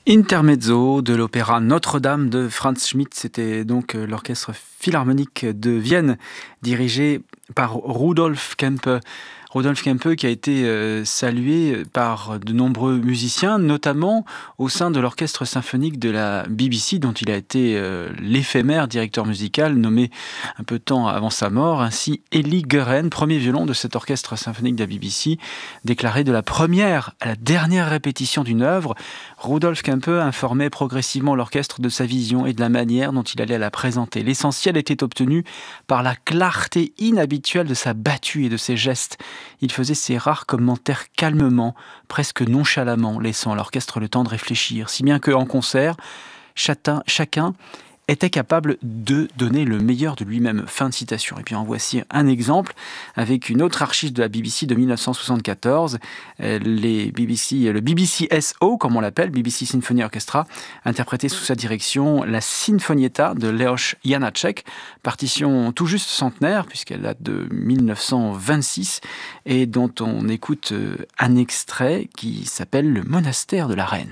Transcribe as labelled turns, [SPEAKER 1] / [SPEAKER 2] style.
[SPEAKER 1] Intermezzo de l'opéra Notre-Dame de Franz Schmidt, c'était donc l'orchestre philharmonique de Vienne, dirigé par Rudolf Kempe. Rudolf Kempe qui a été salué par de nombreux musiciens, notamment au sein de l'orchestre symphonique de la BBC, dont il a été l'éphémère directeur musical, nommé un peu de temps avant sa mort. Ainsi, Eli Gueren, premier violon de cet orchestre symphonique de la BBC, déclarait de la première à la dernière répétition d'une œuvre, Rudolf Kempe informait progressivement l'orchestre de sa vision et de la manière dont il allait la présenter. L'essentiel était obtenu par la clarté inhabituelle de sa battue et de ses gestes. Il faisait ses rares commentaires calmement, presque nonchalamment, laissant l'orchestre le temps de réfléchir, si bien qu'en concert, chacun était capable de donner le meilleur de lui-même. Fin de citation. Et puis en voici un exemple avec une autre archive de la BBC de 1974. Le BBC SO, comme on l'appelle, BBC Symphony Orchestra, interprété sous sa direction la Sinfonietta de Leoš Janáček, partition tout juste centenaire, puisqu'elle date de 1926, et dont on écoute un extrait qui s'appelle « Le monastère de la reine ».